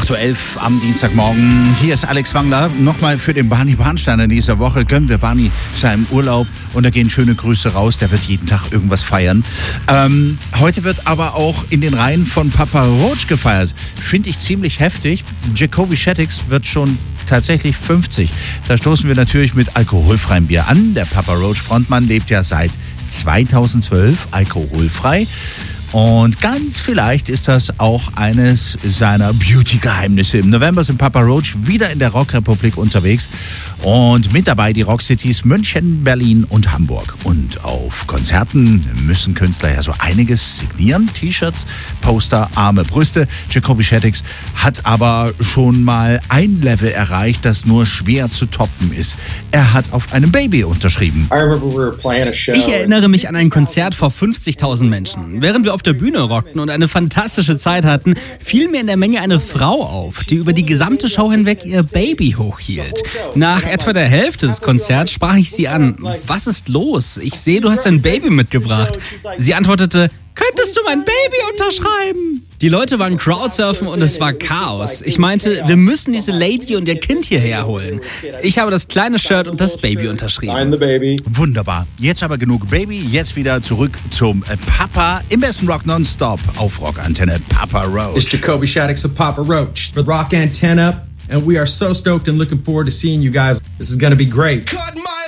8.11 Uhr am Dienstagmorgen. Hier ist Alex Wangler. Nochmal für den Barney Bahnsteiner in dieser Woche. Gönnen wir Barney seinem Urlaub und da gehen schöne Grüße raus. Der wird jeden Tag irgendwas feiern. Heute wird aber auch in den Reihen von Papa Roach gefeiert. Finde ich ziemlich heftig. Jacoby Shaddix wird schon tatsächlich 50. Da stoßen wir natürlich mit alkoholfreiem Bier an. Der Papa Roach Frontmann lebt ja seit 2012 alkoholfrei. Und ganz vielleicht ist das auch eines seiner Beauty-Geheimnisse. Im November sind Papa Roach wieder in der Rockrepublik unterwegs. Und mit dabei die Rockcities München, Berlin und Hamburg. Und auf Konzerten müssen Künstler ja so einiges signieren. T-Shirts, Poster, Arme, Brüste. Jacoby Shaddix hat aber schon mal ein Level erreicht, das nur schwer zu toppen ist. Er hat auf einem Baby unterschrieben. Ich erinnere mich an ein Konzert vor 50.000 Menschen. Während wir auf der Bühne rockten und eine fantastische Zeit hatten, fiel mir in der Menge eine Frau auf, die über die gesamte Show hinweg ihr Baby hochhielt. Nach etwa der Hälfte des Konzerts sprach ich sie an. Was ist los? Ich sehe, du hast ein Baby mitgebracht. Sie antwortete, könntest du mein Baby unterschreiben? Die Leute waren Crowdsurfen und es war Chaos. Ich meinte, wir müssen diese Lady und ihr Kind hierher holen. Ich habe das kleine Shirt und das Baby unterschrieben. Wunderbar. Jetzt aber genug Baby. Jetzt wieder zurück zum Papa im besten Rock Nonstop auf Rockantenne Papa Roach. It's Jacoby Shaddix of Papa Roach for Rock Antenna. And we are so stoked and looking forward to seeing you guys. This is going to be great.